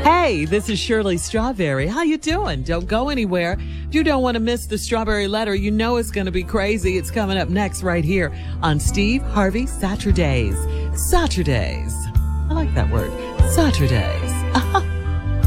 Hey, this is Shirley Strawberry. How you doing? Don't go anywhere. If you don't want to miss the Strawberry Letter, you know it's going to be crazy. It's coming up next right here on Steve Harvey Saturdays. Saturdays. I like that word. Saturdays.